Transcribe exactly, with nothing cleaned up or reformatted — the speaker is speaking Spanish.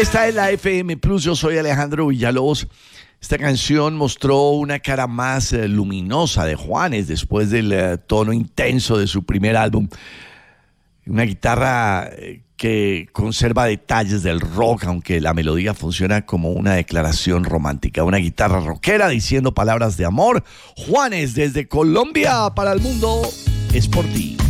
Esta es la F M Plus, yo soy Alejandro Villalobos. Esta canción mostró una cara más eh, luminosa de Juanes después del eh, tono intenso de su primer álbum. Una guitarra eh, que conserva detalles del rock, aunque la melodía funciona como una declaración romántica. Una guitarra rockera diciendo palabras de amor. Juanes desde Colombia para el mundo, es por ti.